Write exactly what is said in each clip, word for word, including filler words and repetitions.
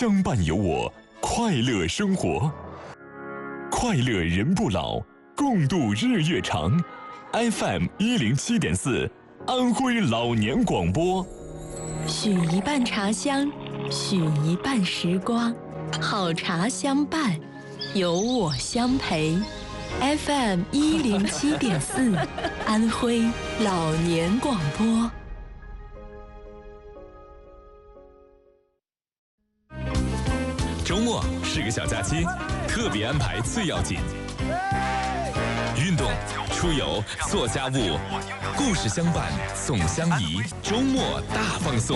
相伴有我，快乐生活。快乐人不老，共度日月长。F M 一零七点四，安徽老年广播。 许一半茶香，许一半时光，好茶相伴，有我相陪。F M 一零七点四，安徽老年广播。 周末是个小假期，特别安排最要紧。运动、出游、做家务，故事相伴，总相宜。周末大放送。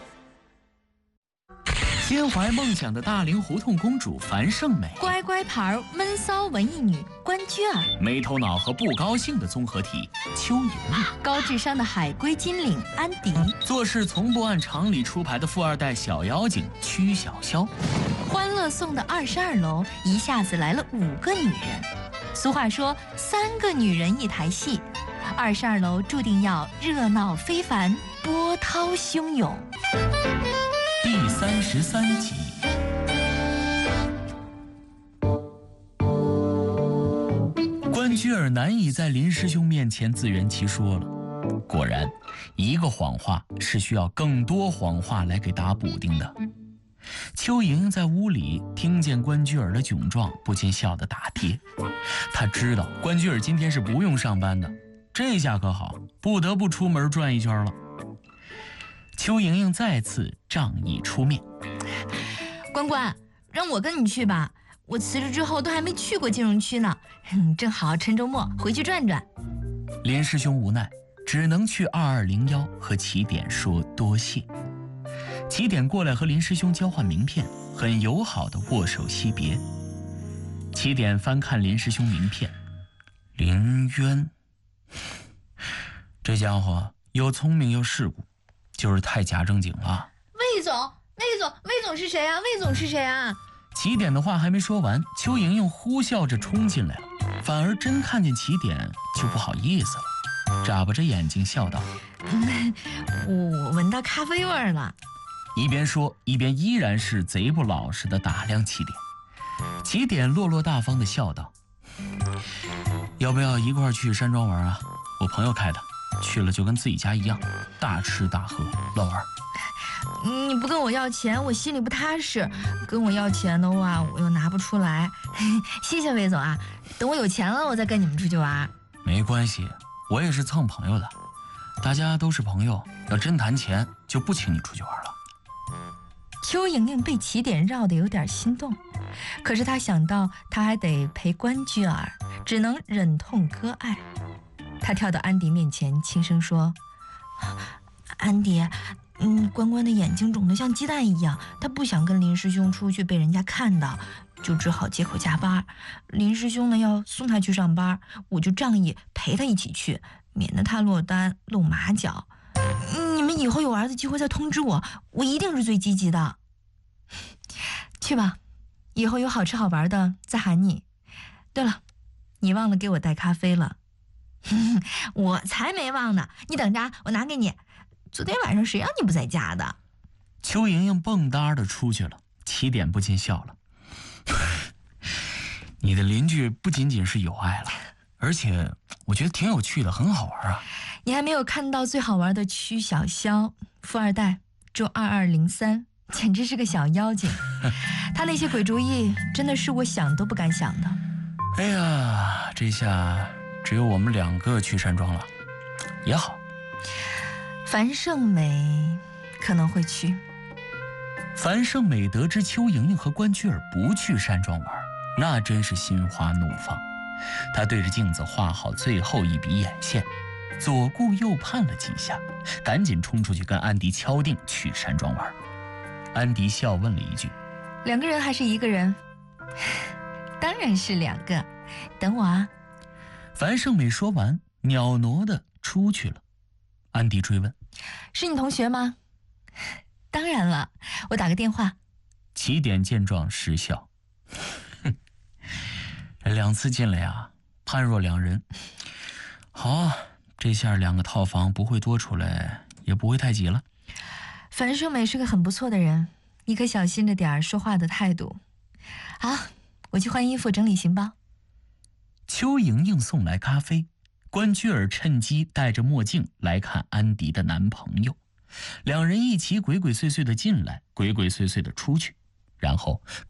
心怀梦想的大龄胡同公主樊胜美， 乖乖牌闷骚文艺女关雎尔， 没头脑和不高兴的综合体邱莹莹， 高智商的海归金领安迪， 做事从不按常理出牌的富二代小妖精曲筱绡。 欢乐颂的二十二楼一下子来了五个女人。俗话说三个女人一台戏，二十二楼注定要热闹非凡，波涛汹涌。 第三十三集。关雎尔难以在林师兄面前自圆其说了。果然，一个谎话是需要更多谎话来给打补丁的。邱莹莹在屋里听见关雎尔的窘状，不禁笑得打跌。她知道关雎尔今天是不用上班的，这下可好，不得不出门转一圈了。邱莹莹再次仗义出面， 关关，让我跟你去吧，我辞职之后都还没去过金融区呢，嗯，正好趁周末回去转转。 林师兄无奈，只能去二二零幺和起点说多谢。起点过来和林师兄交换名片，很友好的握手惜别。起点翻看林师兄名片，林渊，这家伙又聪明又世故，就是太假正经了。 魏总，魏总，魏总是谁啊？魏总是谁啊？ 起点的话还没说完，邱莹莹呼啸着冲进来了，反而真看见起点就不好意思了，眨巴着眼睛笑道：“ 嗯、我闻到咖啡味了。” 一边说一边依然是贼不老实的打量起点。起点落落大方的笑道：“要不要一块去山庄玩啊？我朋友开的，去了就跟自己家一样，大吃大喝乱玩。” 你不跟我要钱，我心里不踏实。跟我要钱的话，我又拿不出来。谢谢魏总啊，等我有钱了，我再跟你们出去玩。 没关系，我也是蹭朋友的，大家都是朋友，要真谈钱就不请你出去玩了。 邱莹莹被起点绕得有点心动，可是她想到她还得陪关雎尔，只能忍痛割爱。她跳到安迪面前，轻声说：“安迪，嗯，关关的眼睛肿得像鸡蛋一样，他不想跟林师兄出去被人家看到，就只好借口加班。林师兄呢要送他去上班，我就仗义陪他一起去，免得他落单露马脚。你们以后有玩的机会再通知我，我一定是最积极的。去吧，以后有好吃好玩的再喊你。对了，你忘了给我带咖啡了。我才没忘呢，你等着，我拿给你。昨天晚上谁让你不在家的？” 邱莹莹蹦跶的出去了，起点不禁笑了。你的邻居不仅仅是有爱了，而且我觉得挺有趣的，很好玩啊。 你还没有看到最好玩的曲筱绡，富二代，住二二零三，简直是个小妖精。他那些鬼主意真的是我想都不敢想的。 哎呀，这下只有我们两个去山庄了，也好。 樊胜美可能会去。 樊胜美得知邱莹莹和关雎尔不去山庄玩，那真是心花怒放。她对着镜子画好最后一笔眼线，左顾右盼了几下，赶紧冲出去跟安迪敲定去山庄玩。安迪笑问了一句：“ 两个人还是一个人？”“当然是两个，等我啊。” 樊胜美说完，袅挪的出去了。安迪追问：“ 是你同学吗？”“当然了，我打个电话。” 起点见状失笑：“哼，两次进来呀，判若两人。好啊，这下两个套房不会多出来，也不会太挤了。” 樊胜美是个很不错的人， 你可小心着点儿说话的态度。好，我去换衣服整理行包。 邱莹莹送来咖啡，关雎尔趁机戴着墨镜来看安迪的男朋友，两人一起鬼鬼祟祟地进来，鬼鬼祟祟地出去，然后